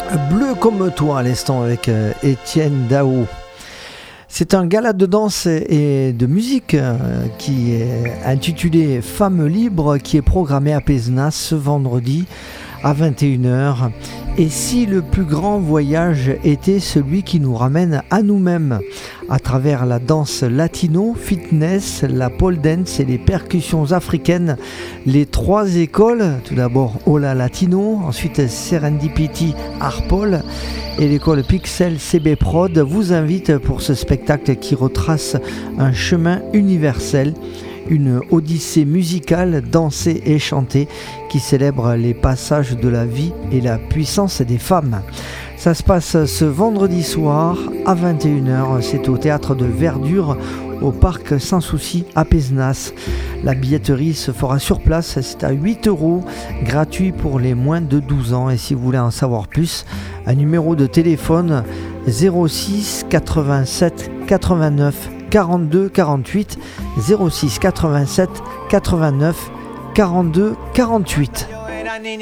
Bleu comme toi à l'instant avec Étienne Dao. C'est un gala de danse et de musique qui est intitulé Femmes libres qui est programmé à Pézenas ce vendredi à 21h. Et si le plus grand voyage était celui qui nous ramène à nous-mêmes à travers la danse latino, fitness, la pole dance et les percussions africaines, les trois écoles, tout d'abord Ola Latino, ensuite Serendipity Art Pole et l'école Pixel CB Prod vous invitent pour ce spectacle qui retrace un chemin universel, une odyssée musicale dansée et chantée qui célèbre les passages de la vie et la puissance des femmes. Ça se passe ce vendredi soir à 21h, c'est au théâtre de Verdure au parc Sans Souci à Pézenas. La billetterie se fera sur place, c'est à 8 €, gratuit pour les moins de 12 ans. Et si vous voulez en savoir plus, un numéro de téléphone 06 87 89 42 48 06 87 89 42 48.